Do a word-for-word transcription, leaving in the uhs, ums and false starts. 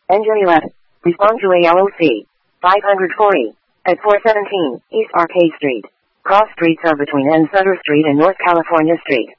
Engine eleven. Respond to A L O C. five forty. At four seventeen, East Arcade Street. Cross streets are between N Sutter Street and North California Street.